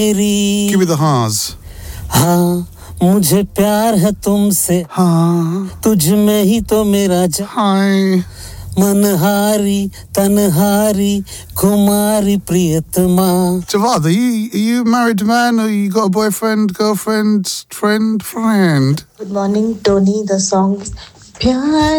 Give me the ha's. हाँ मुझे प्यार है तुमसे हाँ तुझ में ही तो मेरा hi मनहारी तनहारी कुमारी प्रियतमा Javad, are you a married man or you got a boyfriend, girlfriend, friend? Good morning, Tony. The song Pyar